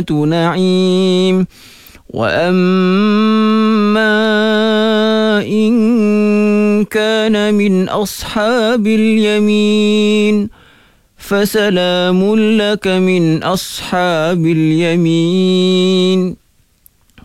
نعيم وأما إن كان من أصحاب اليمين فسلام لك من أصحاب اليمين